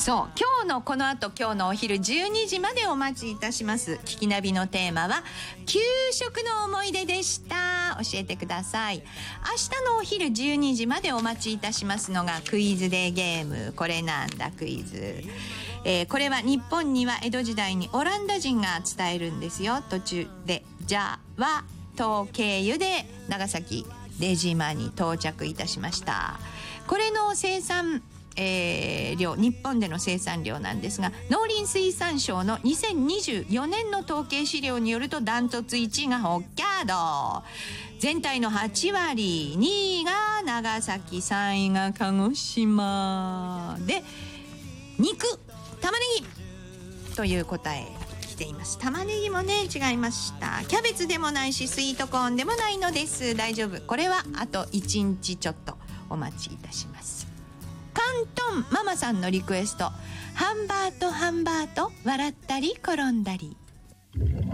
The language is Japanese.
そう、今日のこの後、今日のお昼12時までお待ちいたします。聞きナビのテーマは給食の思い出でした。教えてください。明日のお昼12時までお待ちいたしますのがクイズデーゲーム、これなんだクイズ。これは日本には江戸時代にオランダ人が伝えるんですよ。途中でジャワ島経由で長崎出島に到着いたしました。これの生産量、日本での生産量なんですが、農林水産省の2024年の統計資料によるとダントツ1位が北海道、全体の8割、2位が長崎、3位が鹿児島で、肉、玉ねぎという答え来ています。玉ねぎもね違いました。キャベツでもないしスイートコーンでもないのです。大丈夫。これはあと1日ちょっとお待ちいたします。カントンママさんのリクエスト、ハンバートハンバート、笑ったり転んだり。